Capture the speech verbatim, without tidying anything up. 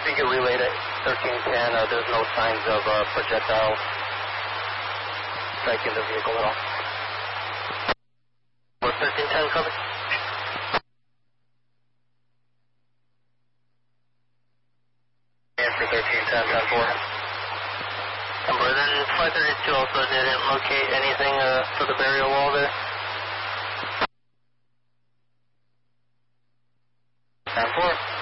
if you could relay to thirteen ten, uh, there's no signs of uh, projectile striking the vehicle at all. What, thirteen ten covered? Answer thirteen ten, ten four. Number, then five thirty-two also didn't locate anything uh, for the burial wall there? ten four.